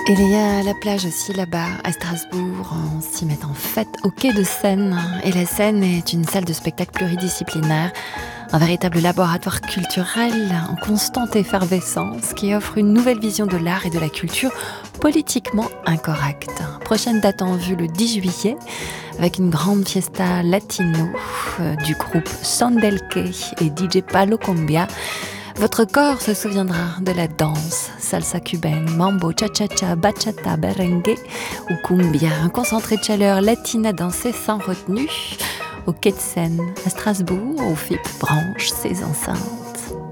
Et il y a la plage aussi là-bas, à Strasbourg. On s'y met en fête au quai de Seine. Et la Seine est une salle de spectacle pluridisciplinaire, un véritable laboratoire culturel en constante effervescence qui offre une nouvelle vision de l'art et de la culture politiquement incorrecte. Prochaine date en vue le 10 juillet avec une grande fiesta latino du groupe Sondelke et DJ Palo Cumbia. Votre corps se souviendra de la danse, salsa cubaine, mambo, cha-cha-cha, bachata, merengue ou cumbia. Un concentré de chaleur latine à danser sans retenue. Au quai de Seine, à Strasbourg, au FIP branche ses enceintes.